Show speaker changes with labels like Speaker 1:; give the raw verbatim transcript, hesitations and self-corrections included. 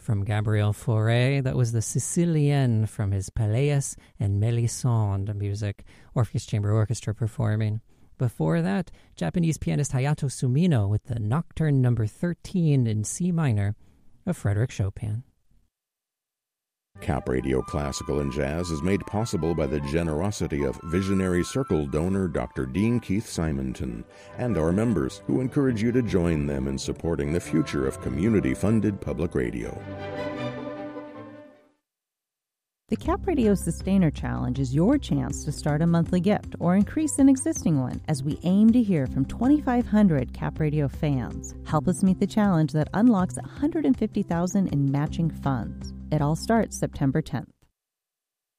Speaker 1: From Gabriel Fauré, that was the Sicilienne from his Pelléas and Mélisande music, Orpheus Chamber Orchestra performing. Before that, Japanese pianist Hayato Sumino with the Nocturne number thirteen in C minor of Frédéric Chopin.
Speaker 2: Cap Radio Classical and Jazz is made possible by the generosity of Visionary Circle donor Doctor Dean Keith Simonton and our members, who encourage you to join them in supporting the future of community-funded public radio.
Speaker 3: The Cap Radio Sustainer Challenge is your chance to start a monthly gift or increase an existing one as we aim to hear from twenty-five hundred Cap Radio fans. Help us meet the challenge that unlocks one hundred fifty thousand dollars in matching funds. It all starts September tenth.